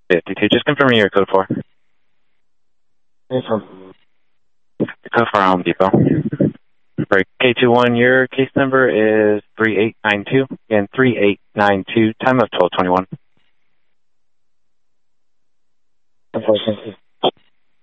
52. Just confirming your code 4. The code for Home Depot. For K21, your case number is 3892. Again, 3892. Time of 12:21. Unfortunately.